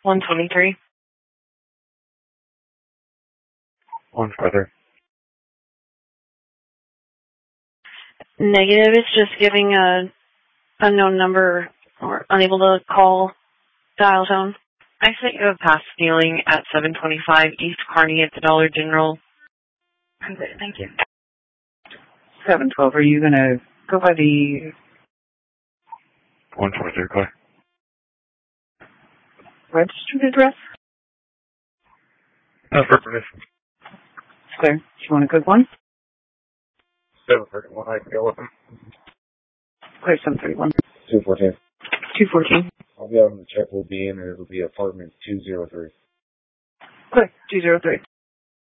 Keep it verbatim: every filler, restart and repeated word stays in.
one twenty-three. One further. Negative. It's just giving a unknown number or unable to call dial tone. I sent you a pass stealing at seven twenty-five East Kearney at the Dollar General. Okay, thank you. seven twelve, are you going to go by the one twenty-three, clear. registered address? Affirmative. Clear. Do you want a good one? seven thirty-one, I can go with them. Clear, seven thirty-one. two fourteen. two fourteen. I'll be out on the check will be in, and it'll be apartment two oh three. Clear, two oh three.